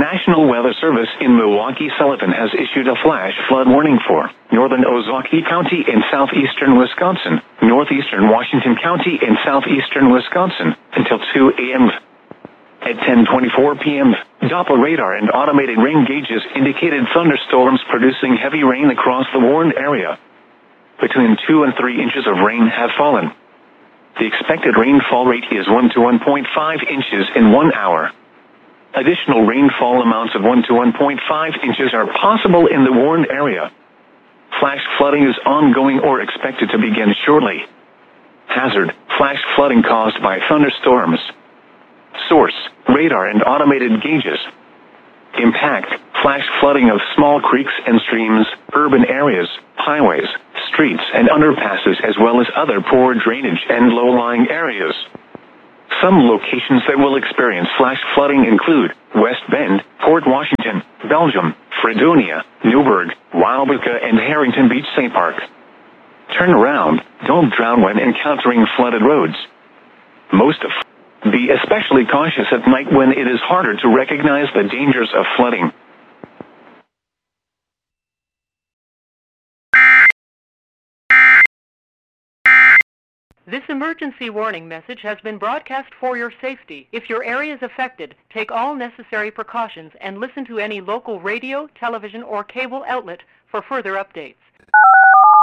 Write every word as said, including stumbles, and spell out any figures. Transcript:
National Weather Service in Milwaukee-Sullivan has issued a flash flood warning for northern Ozaukee County in southeastern Wisconsin, northeastern Washington County in southeastern Wisconsin, until two a.m. At ten twenty-four p.m., Doppler radar and automated rain gauges indicated thunderstorms producing heavy rain across the warned area. Between two and three inches of rain have fallen. The expected rainfall rate is one to one point five inches in one hour. Additional rainfall amounts of one to one point five inches are possible in the warned area. Flash flooding is ongoing or expected to begin shortly. Hazard: flash flooding caused by thunderstorms. Source: radar and automated gauges. Impact: flash flooding of small creeks and streams, urban areas, highways, streets and underpasses, as well as other poor drainage and low-lying areas. Some locations that will experience flash flooding include West Bend, Port Washington, Belgium, Fredonia, Newburgh, Wildbooka, and Harrington Beach State Park. Turn around. Don't drown when encountering flooded roads. Most of Be especially cautious at night when it is harder to recognize the dangers of flooding. This emergency warning message has been broadcast for your safety. If your area is affected, take all necessary precautions and listen to any local radio, television, or cable outlet for further updates.